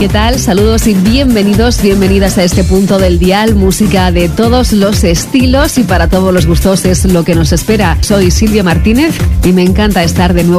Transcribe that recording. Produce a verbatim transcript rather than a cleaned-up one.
¿Qué tal? Saludos y bienvenidos, bienvenidas a este punto del dial. Música de todos los estilos y para todos los gustos es lo que nos espera. Soy Silvia Martínez y me encanta estar de nuevo